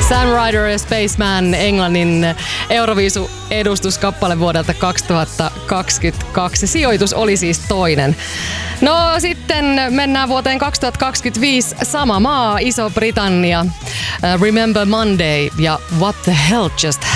Sam Ryder ja Spaceman, Englannin Euroviisu-edustuskappale vuodelta 2022. Sijoitus oli siis toinen. No sitten mennään vuoteen 2025. Sama maa, Iso-Britannia. Remember Monday ja What the Hell Just